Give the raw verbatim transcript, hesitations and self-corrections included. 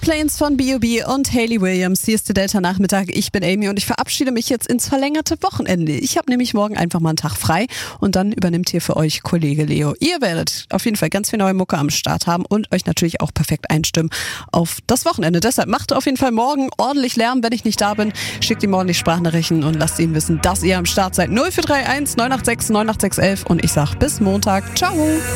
Planes von B O B und Hayley Williams. Hier ist der Delta-Nachmittag. Ich bin Amy und ich verabschiede mich jetzt ins verlängerte Wochenende. Ich habe nämlich morgen einfach mal einen Tag frei und dann übernimmt hier für euch Kollege Leo. Ihr werdet auf jeden Fall ganz viel neue Mucke am Start haben und euch natürlich auch perfekt einstimmen auf das Wochenende. Deshalb macht auf jeden Fall morgen ordentlich Lärm, wenn ich nicht da bin. Schickt ihm ordentlich Sprachnachrichten und lasst ihn wissen, dass ihr am Start seid. null vier drei eins neun acht sechs neun acht sechs eins eins und ich sag bis Montag. Ciao!